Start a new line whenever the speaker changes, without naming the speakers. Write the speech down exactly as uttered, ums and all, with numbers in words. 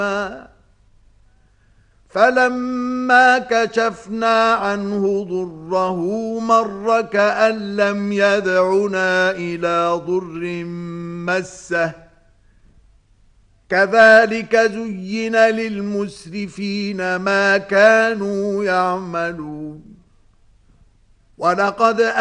فلما كشفنا عنه ضره مر كأن لم يدعنا إلى ضر مسه كذلك زين للمسرفين ما كانوا يعملون ولقد